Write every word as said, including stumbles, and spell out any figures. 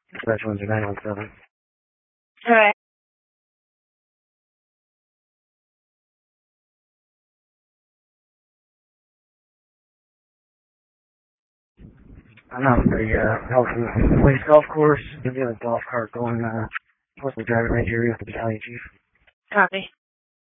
Special Engine nine one seven. Alright. I'm out at the uh, Healthy Place Golf Course. There's a golf cart going uh, towards the driving range area with the battalion chief. Copy.